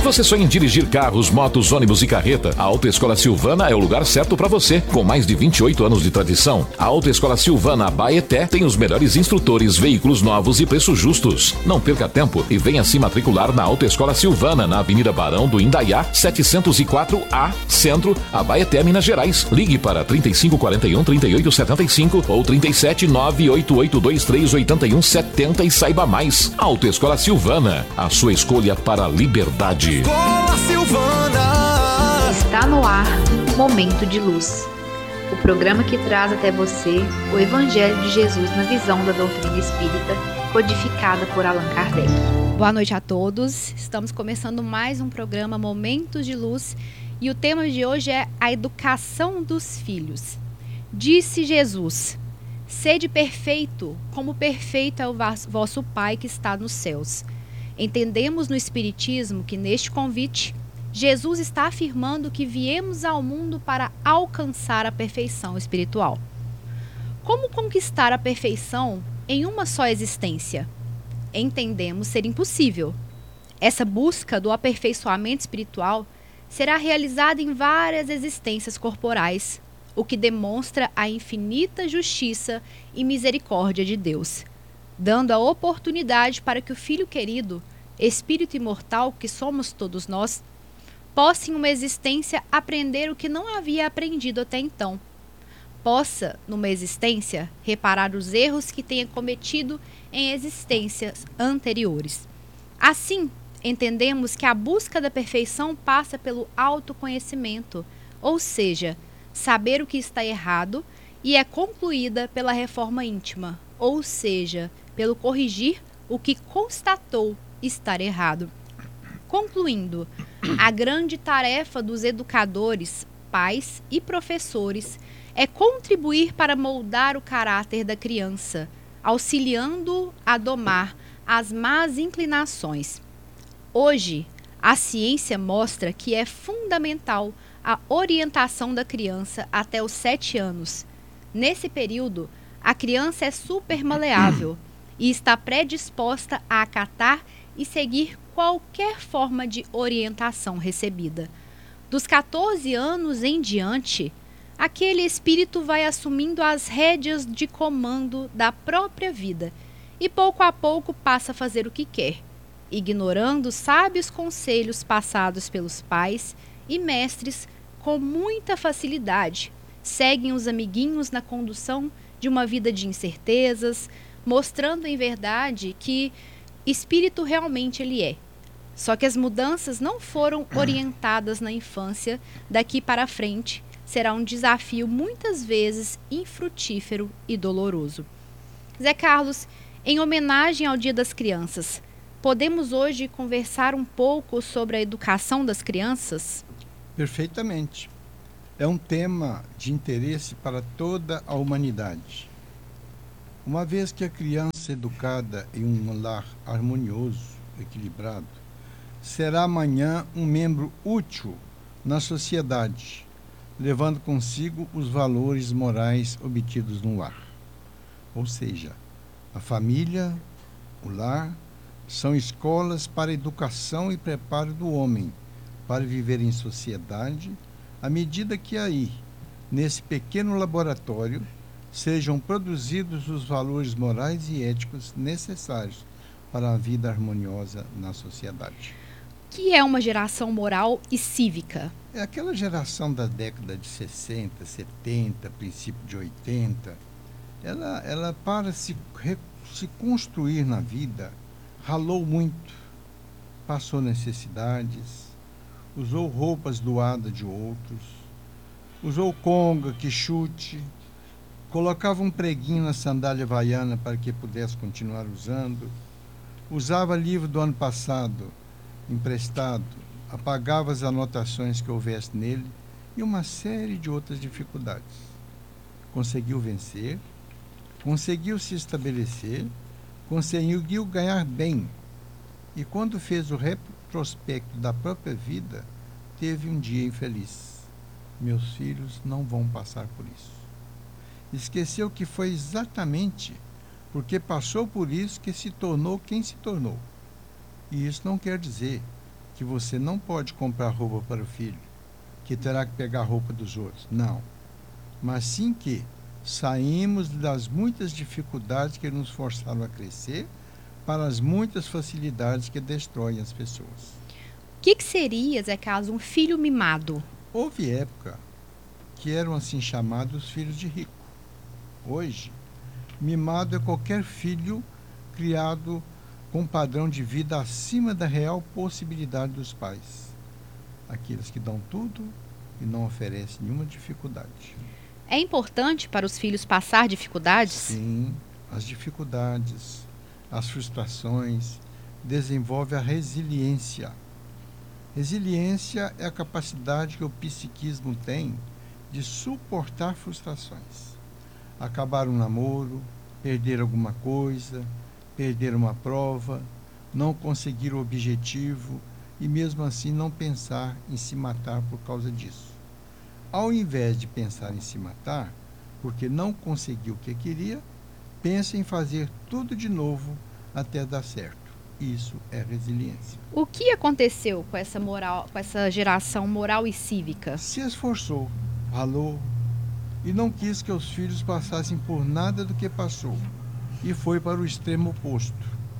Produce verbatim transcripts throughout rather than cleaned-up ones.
você sonha em dirigir carros, motos, ônibus e carreta, a Autoescola Silvana é o lugar certo para você. Com mais de vinte e oito anos de tradição, a Autoescola Silvana Abaeté tem os melhores instrutores, veículos novos e preços justos. Não perca tempo e venha se matricular na Autoescola Silvana, na Avenida Barão do Indaiá, setecentos e quatro A, Centro, Abaeté, Minas Gerais. Ligue para trinta e cinco quarenta e um, trinta e oito setenta e cinco ou trinta e sete, nove oito oito dois três oito um sete zero e saiba mais. Autoescola Silvana, a sua escolha para a liberdade. Escola Silvana. Está no ar Momento de Luz, o programa que traz até você o Evangelho de Jesus na visão da doutrina espírita, codificada por Allan Kardec. Boa noite a todos, estamos começando mais um programa Momentos de Luz e o tema de hoje é a educação dos filhos. Disse Jesus: sede perfeito, como perfeito é o vosso Pai que está nos céus. Entendemos no Espiritismo que neste convite, Jesus está afirmando que viemos ao mundo para alcançar a perfeição espiritual. Como conquistar a perfeição em uma só existência? Entendemos ser impossível. Essa busca do aperfeiçoamento espiritual será realizada em várias existências corporais, o que demonstra a infinita justiça e misericórdia de Deus, dando a oportunidade para que o Filho querido, Espírito imortal que somos todos nós, possa em uma existência aprender o que não havia aprendido até então. Possa, numa existência, reparar os erros que tenha cometido em existências anteriores. Assim, entendemos que a busca da perfeição passa pelo autoconhecimento, ou seja, saber o que está errado, e é concluída pela reforma íntima, ou seja, pelo corrigir o que constatou estar errado. Concluindo, a grande tarefa dos educadores, pais e professores é contribuir para moldar o caráter da criança, auxiliando-o a domar as más inclinações. Hoje, a ciência mostra que é fundamental a orientação da criança até os sete anos. Nesse período, a criança é super maleável e está predisposta a acatar e seguir qualquer forma de orientação recebida. Dos catorze anos em diante, aquele espírito vai assumindo as rédeas de comando da própria vida e pouco a pouco passa a fazer o que quer, ignorando sábios conselhos passados pelos pais e mestres. Com muita facilidade, seguem os amiguinhos na condução de uma vida de incertezas, mostrando em verdade que espírito realmente ele é. Só que as mudanças não foram orientadas na infância, daqui para frente será um desafio muitas vezes infrutífero e doloroso. Zé Carlos, em homenagem ao Dia das Crianças, podemos hoje conversar um pouco sobre a educação das crianças? Perfeitamente. É um tema de interesse para toda a humanidade. Uma vez que a criança educada em um lar harmonioso, equilibrado, será amanhã um membro útil na sociedade, levando consigo os valores morais obtidos no lar. Ou seja, a família, o lar, são escolas para a educação e preparo do homem para viver em sociedade, à medida que aí, nesse pequeno laboratório, sejam produzidos os valores morais e éticos necessários para a vida harmoniosa na sociedade. O que é uma geração moral e cívica? É aquela geração da década de sessenta, setenta, princípio de oitenta, ela, ela para se, se construir na vida, ralou muito, passou necessidades, usou roupas doadas de outros, usou conga, quichute, colocava um preguinho na sandália havaiana para que pudesse continuar usando, usava livro do ano passado emprestado, apagava as anotações que houvesse nele e uma série de outras dificuldades. Conseguiu vencer, conseguiu se estabelecer, conseguiu ganhar bem e quando fez o retrospecto da própria vida, teve um dia infeliz. Meus filhos não vão passar por isso. Esqueceu que foi exatamente porque passou por isso que se tornou quem se tornou. E isso não quer dizer que você não pode comprar roupa para o filho, que terá que pegar a roupa dos outros. Não. Mas sim que saímos das muitas dificuldades que nos forçaram a crescer para as muitas facilidades que destroem as pessoas. O que, que seria, Zé Carlos, um filho mimado? Houve época que eram assim chamados filhos de rico. Hoje, mimado é qualquer filho criado com um padrão de vida acima da real possibilidade dos pais. Aqueles que dão tudo e não oferecem nenhuma dificuldade. É importante para os filhos passar dificuldades? Sim, as dificuldades, as frustrações, desenvolve a resiliência. Resiliência é a capacidade que o psiquismo tem de suportar frustrações. Acabar um namoro, perder alguma coisa, perder uma prova, não conseguir o objetivo e mesmo assim não pensar em se matar por causa disso. Ao invés de pensar em se matar, porque não conseguiu o que queria, pensa em fazer tudo de novo até dar certo. Isso é resiliência. O que aconteceu com essa moral, com essa geração moral e cívica? Se esforçou, ralou e não quis que os filhos passassem por nada do que passou e foi para o extremo oposto.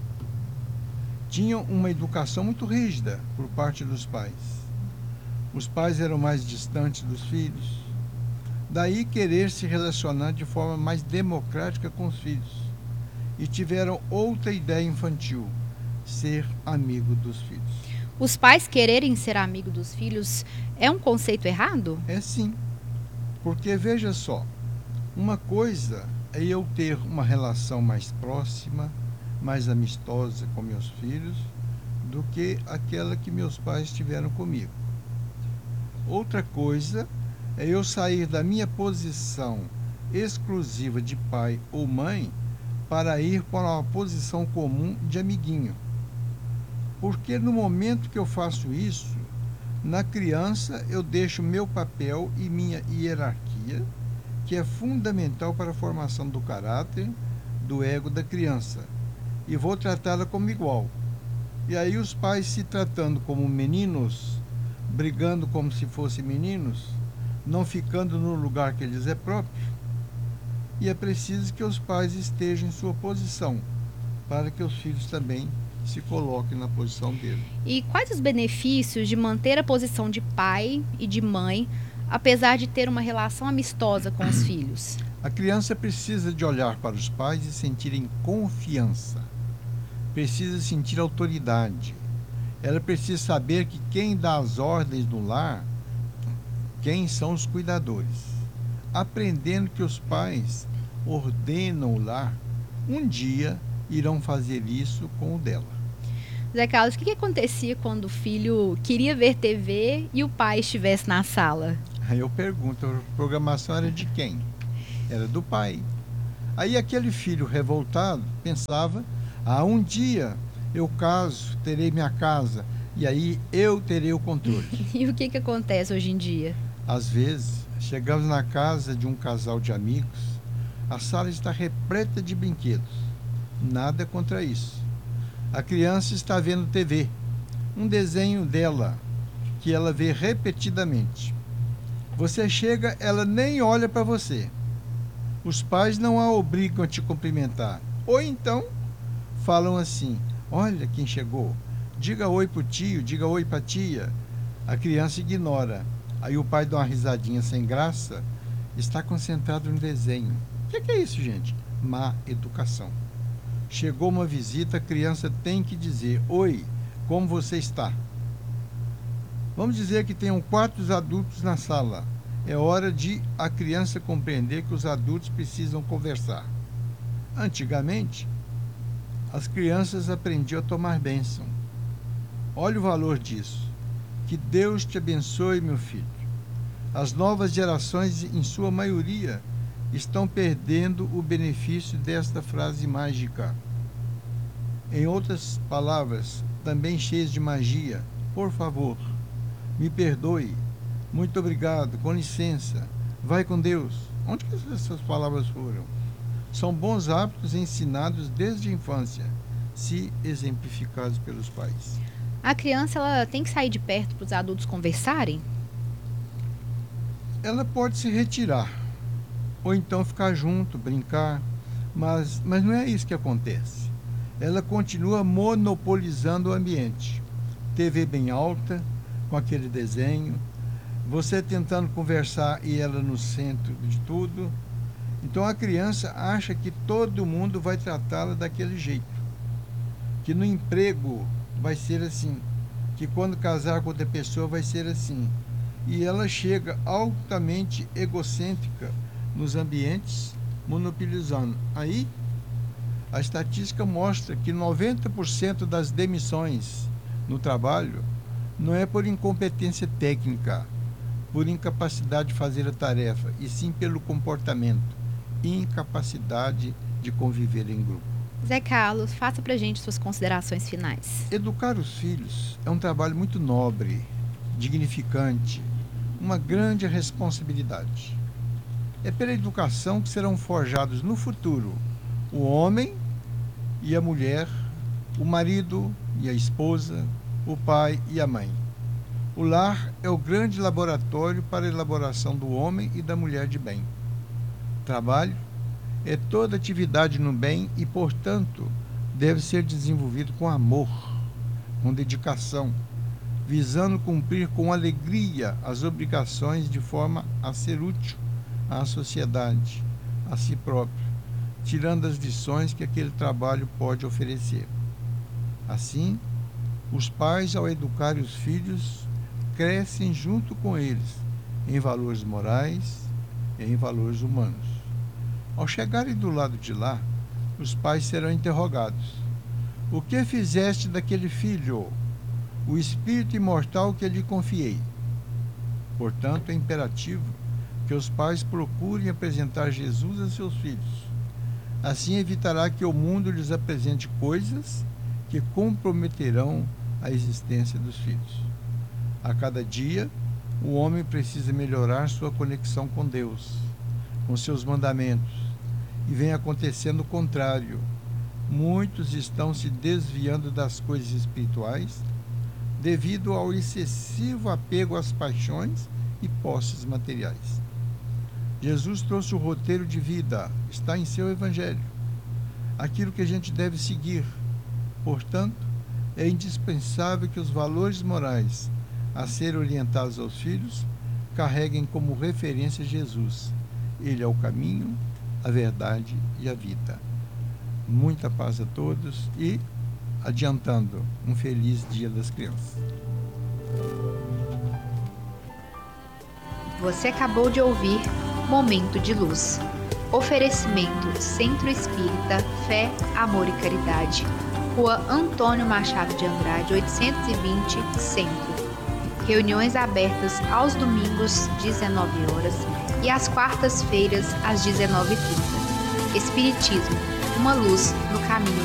Tinham uma educação muito rígida por parte dos pais. Os pais eram mais distantes dos filhos. Daí querer se relacionar de forma mais democrática com os filhos. E tiveram outra ideia infantil, ser amigo dos filhos. Os pais quererem ser amigo dos filhos é um conceito errado? É sim, porque veja só, uma coisa é eu ter uma relação mais próxima, mais amistosa com meus filhos, do que aquela que meus pais tiveram comigo. Outra coisa é eu sair da minha posição exclusiva de pai ou mãe para ir para uma posição comum de amiguinho. Porque no momento que eu faço isso, na criança eu deixo meu papel e minha hierarquia, que é fundamental para a formação do caráter, do ego da criança, e vou tratá-la como igual. E aí os pais se tratando como meninos, brigando como se fossem meninos, não ficando no lugar que lhes é próprio. E é preciso que os pais estejam em sua posição, para que os filhos também se coloquem na posição dele. E quais os benefícios de manter a posição de pai e de mãe, apesar de ter uma relação amistosa com os filhos? A criança precisa de olhar para os pais e sentirem confiança. Precisa sentir autoridade. Ela precisa saber que quem dá as ordens no lar, quem são os cuidadores. Aprendendo que os pais ordenam o lar, um dia irão fazer isso com o dela. Zé Carlos, o que, que acontecia quando o filho queria ver T V e o pai estivesse na sala? Aí eu pergunto, a programação era de quem? Era do pai. Aí aquele filho revoltado pensava, ah, um dia eu caso, terei minha casa, e aí eu terei o controle. E o que, que acontece hoje em dia? Às vezes, chegamos na casa de um casal de amigos, a sala está repleta de brinquedos. Nada contra isso. A criança está vendo T V, um desenho dela, que ela vê repetidamente. Você chega, ela nem olha para você. Os pais não a obrigam a te cumprimentar. Ou então, falam assim, olha quem chegou, diga oi pro tio, diga oi pra tia. A criança ignora. Aí o pai dá uma risadinha sem graça, está concentrado no desenho. O que, que é isso, gente? Má educação. Chegou uma visita, a criança tem que dizer, oi, como você está? Vamos dizer que tenham quatro adultos na sala. É hora de a criança compreender que os adultos precisam conversar. Antigamente, as crianças aprendiam a tomar bênção. Olha o valor disso. Que Deus te abençoe, meu filho. As novas gerações, em sua maioria, estão perdendo o benefício desta frase mágica. Em outras palavras, também cheias de magia, por favor, me perdoe, muito obrigado, com licença, vai com Deus. Onde que essas palavras foram? São bons hábitos ensinados desde a infância, se exemplificados pelos pais. A criança ela tem que sair de perto para os adultos conversarem? Ela pode se retirar, ou então ficar junto, brincar, mas, mas não é isso que acontece. Ela continua monopolizando o ambiente. T V bem alta, com aquele desenho, você tentando conversar e ela no centro de tudo. Então a criança acha que todo mundo vai tratá-la daquele jeito, que no emprego vai ser assim, que quando casar com outra pessoa vai ser assim. E ela chega altamente egocêntrica nos ambientes, monopolizando. Aí, a estatística mostra que noventa por cento das demissões no trabalho não é por incompetência técnica, por incapacidade de fazer a tarefa, e sim pelo comportamento, incapacidade de conviver em grupo. Zé Carlos, faça pra gente suas considerações finais. Educar os filhos é um trabalho muito nobre, dignificante, uma grande responsabilidade. É pela educação que serão forjados no futuro o homem e a mulher, o marido e a esposa, o pai e a mãe. O lar é o grande laboratório para a elaboração do homem e da mulher de bem. Trabalho é toda atividade no bem e, portanto, deve ser desenvolvido com amor, com dedicação, visando cumprir com alegria as obrigações de forma a ser útil à sociedade, a si próprio, tirando as lições que aquele trabalho pode oferecer. Assim, os pais, ao educar os filhos, crescem junto com eles em valores morais e em valores humanos. Ao chegarem do lado de lá, os pais serão interrogados: o que fizeste daquele filho, o espírito imortal que lhe confiei? Portanto, é imperativo que os pais procurem apresentar Jesus a seus filhos. Assim evitará que o mundo lhes apresente coisas que comprometerão a existência dos filhos. A cada dia, o homem precisa melhorar sua conexão com Deus, com seus mandamentos, e vem acontecendo o contrário. Muitos estão se desviando das coisas espirituais devido ao excessivo apego às paixões e posses materiais. Jesus trouxe o roteiro de vida, está em seu evangelho, aquilo que a gente deve seguir. Portanto, é indispensável que os valores morais a serem orientados aos filhos carreguem como referência Jesus. Ele é o caminho, a verdade e a vida. Muita paz a todos e, adiantando, um feliz Dia das Crianças. Você acabou de ouvir Momento de Luz. Oferecimento Centro Espírita Fé, Amor e Caridade. Rua Antônio Machado de Andrade, oitocentos e vinte, Centro. Reuniões abertas aos domingos, dezenove horas, e às quartas-feiras, às dezenove e trinta. Espiritismo, uma luz no caminho